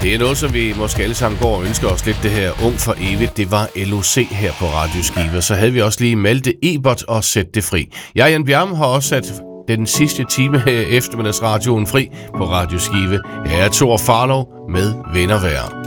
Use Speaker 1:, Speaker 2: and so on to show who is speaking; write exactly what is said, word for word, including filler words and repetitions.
Speaker 1: Det er noget, som vi måske alle sammen går og ønsker os lidt, det her Ung for evigt. Det var L O C her på Radioskive. Så havde vi også lige Malte Ebert og Sæt det fri. Jeg, Jan Bjerm, har også sat den sidste time her eftermiddagsradioen fri på Radioskive. Jeg er Thor Farlov med Vennervejr.